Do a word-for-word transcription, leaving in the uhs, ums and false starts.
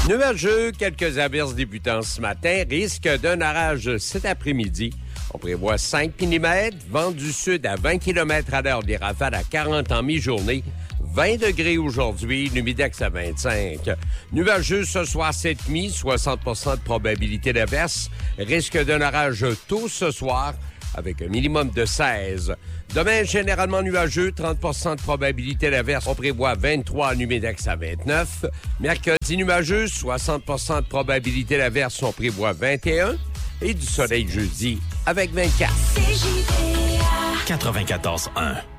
Nuageux, quelques averses débutant ce matin, risque d'un orage cet après-midi. On prévoit cinq millimètres, vent du sud à vingt kilomètres à l'heure, des rafales à quarante en mi-journée. vingt degrés aujourd'hui, l'humidex à vingt-cinq. Nuageux ce soir, cette nuit, soixante pour cent de probabilité d'averse. Risque d'un orage tôt ce soir, avec un minimum de seize. Demain, généralement nuageux, trente pour cent de probabilité d'averse. On prévoit vingt-trois, l'humidex à vingt-neuf. Mercredi, nuageux, soixante pour cent de probabilité d'averse. On prévoit vingt et un. Et du soleil jeudi, avec vingt-quatre. quatre-vingt-quatorze un.